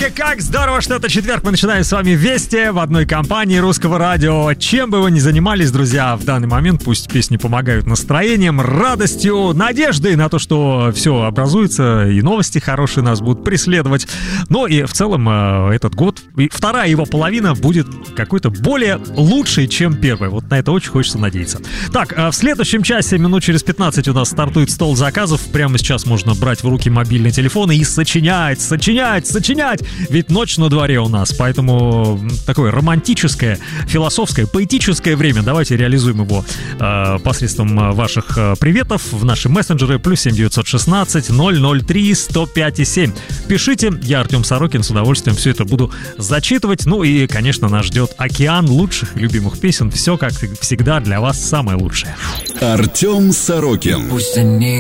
Как здорово, что это четверг. Мы начинаем с вами вместе в одной компании Русского радио. Чем бы вы ни занимались, друзья, в данный момент пусть песни помогают настроением, радостью, надеждой на то, что все образуется и новости хорошие нас будут преследовать. Ну и в целом этот год, и вторая его половина будет какой-то более лучшей, чем первая. Вот на это очень хочется надеяться. Так, в следующем часе, минут через 15 у нас стартует стол заказов. Прямо сейчас можно брать в руки мобильный телефон и сочинять. Ведь ночь на дворе у нас, поэтому такое романтическое, философское, поэтическое время. Давайте реализуем его посредством ваших приветов в наши мессенджеры. +7 916 003 105 7. Пишите, я Артем Сорокин, с удовольствием все это буду зачитывать. Ну и, конечно, нас ждет океан лучших и любимых песен. Все, как всегда, для вас самое лучшее. Артем Сорокин. Пусть они